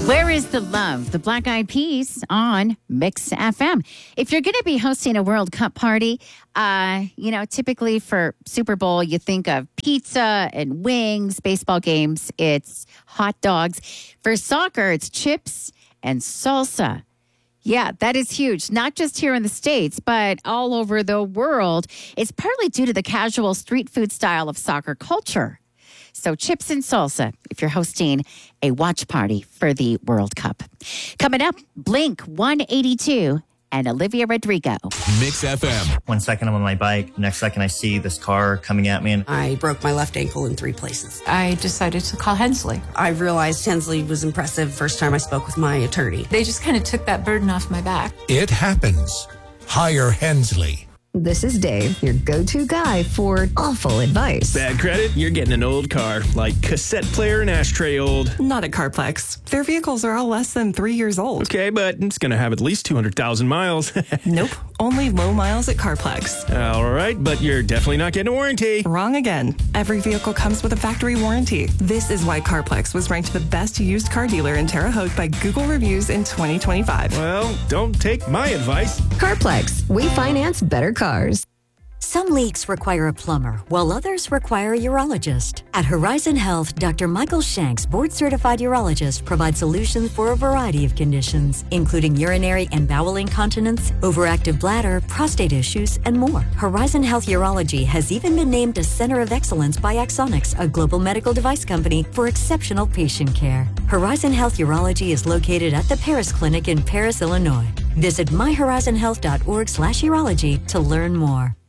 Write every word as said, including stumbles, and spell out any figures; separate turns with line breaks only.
Where is the love? The Black Eyed Peas on Mix F M. If you're going to be hosting a World Cup party, uh, you know, typically for Super Bowl, you think of pizza and wings. Baseball games, it's hot dogs. For soccer, it's chips and salsa. Yeah, that is huge. Not just here in the States, but all over the world. It's partly due to the casual street food style of soccer culture. So chips and salsa if you're hosting a watch party for the World Cup. Coming up, Blink one eighty-two and Olivia Rodrigo.
Mix F M.
One second I'm on my bike. Next second I see this car coming at me. And
I broke my left ankle in three places.
I decided to call Hensley.
I realized Hensley was impressive first time I spoke with my attorney.
They just kind of took that burden off my back.
It happens. Hire Hensley.
This is Dave, your go-to guy for awful advice.
Bad credit? You're getting an old car, like cassette player and ashtray old.
Not at CarPlex. Their vehicles are all less than three years old.
Okay, but it's going to have at least two hundred thousand miles.
Nope. Only low miles at CarPlex.
All right, but you're definitely not getting a warranty.
Wrong again. Every vehicle comes with a factory warranty. This is why CarPlex was ranked the best used car dealer in Terre Haute by Google Reviews in twenty twenty-five.
Well, don't take my advice.
CarPlex. We finance better cars.
Some leaks require a plumber, while others require a urologist. At Horizon Health, Doctor Michael Shanks, board-certified urologist, provides solutions for a variety of conditions, including urinary and bowel incontinence, overactive bladder, prostate issues, and more. Horizon Health Urology has even been named a Center of Excellence by Axonics, a global medical device company, for exceptional patient care. Horizon Health Urology is located at the Paris Clinic in Paris, Illinois. Visit my horizon health dot org slash urology to learn more.